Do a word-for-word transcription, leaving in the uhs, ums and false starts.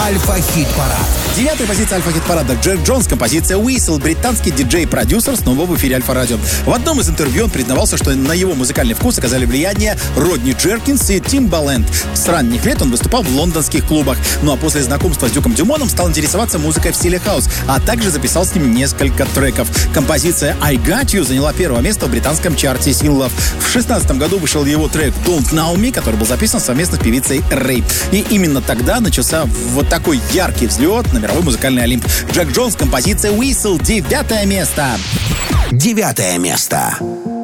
Альфа-хит-парад. Девятая позиция Альфа-хит-парада. Джек Джонс, композиция «Whistle». Британский диджей-продюсер снова в эфире Альфа-радио. В одном из интервью он признавался, что на его музыкальный вкус оказали влияние Родни Джеркинс и Тимбаленд. С ранних лет он выступал в лондонских клубах. Ну а после знакомства с Дюком Дюмоном стал интересоваться музыкой в стиле хаус, а также записал с ним несколько треков. Композиция «I Got You» заняла первое место в британском чарте синглов. В шестнадцатом году вышел его трек «Don't Know Me», который был записан совместно с певицей Рэй. И именно тогда начался вот такой яркий взлет на мировой музыкальный олимп. Джек Джонс, композиция «Whistle», девятое место. Девятое место.